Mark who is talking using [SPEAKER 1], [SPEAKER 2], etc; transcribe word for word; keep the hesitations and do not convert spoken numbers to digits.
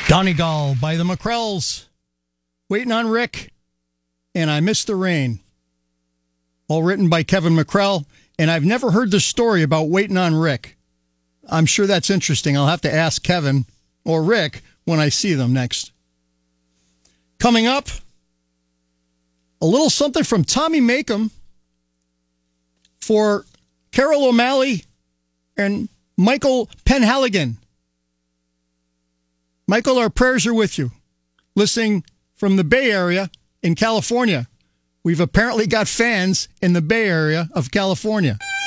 [SPEAKER 1] Donegal by the McCrells. Waiting on Rick. And I Miss the Rain. All written by Kevin McCrell. And I've never heard the story about Waiting on Rick. I'm sure that's interesting. I'll have to ask Kevin or Rick when I see them next. Coming up, a little something from Tommy Makem for Carol O'Malley and Michael Penhaligon. Michael, our prayers are with you. Listening from the Bay Area in California. We've apparently got fans in the Bay Area of California.